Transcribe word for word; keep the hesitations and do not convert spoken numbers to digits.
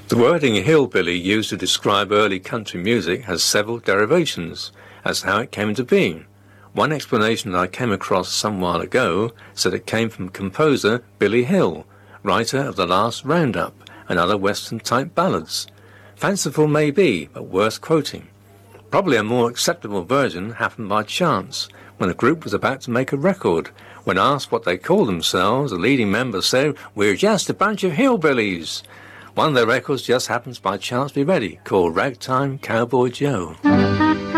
The wording hillbilly used to describe early country music has several derivations as to how it came into being. One explanation that I came across some while ago said it came from composer Billy Hill, writer of The Last Roundup and other Western-type ballads. Fanciful may be, but worth quoting. Probably a more acceptable version happened by chance, when a group was about to make a record. When asked what they called themselves, the leading member said, "We're just a bunch of hillbillies." One of their records just happens by chance to be ready, called Ragtime Cowboy Joe.